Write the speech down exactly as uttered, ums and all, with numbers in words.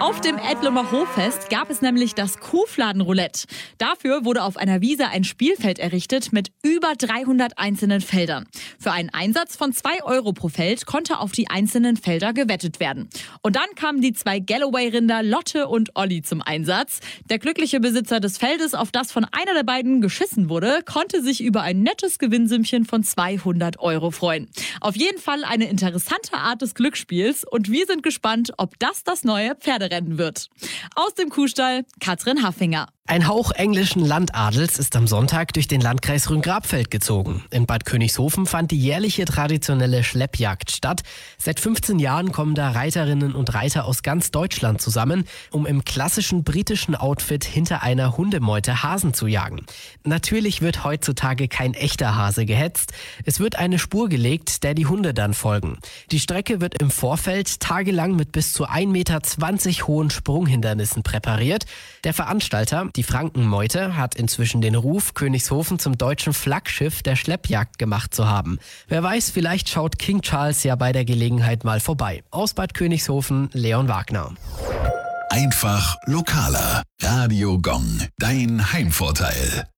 Auf dem Edlumer Hoffest gab es nämlich das Kuhfladenroulette. Dafür wurde auf einer Wiese ein Spielfeld errichtet mit über dreihundert einzelnen Feldern. Für einen Einsatz von zwei Euro pro Feld konnte auf die einzelnen Felder gewettet werden. Und dann kamen die zwei Galloway-Rinder Lotte und Olli zum Einsatz. Der glückliche Besitzer des Feldes, auf das von einer der beiden geschissen wurde, konnte sich über ein nettes Gewinnsümmchen von zweihundert Euro freuen. Auf jeden Fall eine interessante Art des Glücksspiels und wir sind gespannt, ob das das neue Pferderennen wird. Aus dem Kuhstall, Katrin Haffinger. Ein Hauch englischen Landadels ist am Sonntag durch den Landkreis Rhön-Grabfeld gezogen. In Bad Königshofen fand die jährliche traditionelle Schleppjagd statt. Seit fünfzehn Jahren kommen da Reiterinnen und Reiter aus ganz Deutschland zusammen, um im klassischen britischen Outfit hinter einer Hundemeute Hasen zu jagen. Natürlich wird heutzutage kein echter Hase gehetzt. Es wird eine Spur gelegt, der die Hunde dann folgen. Die Strecke wird im Vorfeld tagelang mit bis zu ein Meter zwanzig hohen Sprunghindernissen präpariert. Der Veranstalter, die Frankenmeute, hat inzwischen den Ruf, Königshofen zum deutschen Flaggschiff der Schleppjagd gemacht zu haben. Wer weiß, vielleicht schaut King Charles ja bei der Gelegenheit mal vorbei. Aus Bad Königshofen, Leon Wagner. Einfach lokaler. Radio Gong, dein Heimvorteil.